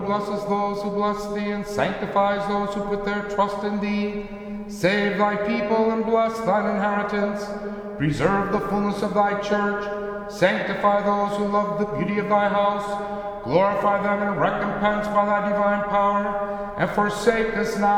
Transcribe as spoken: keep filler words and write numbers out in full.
blesses those who bless thee, and sanctifies those who put their trust in thee. Save thy people and bless thine inheritance. Preserve the fullness of thy church. Sanctify those who love the beauty of thy house. Glorify them in recompense by thy divine power, and forsake us now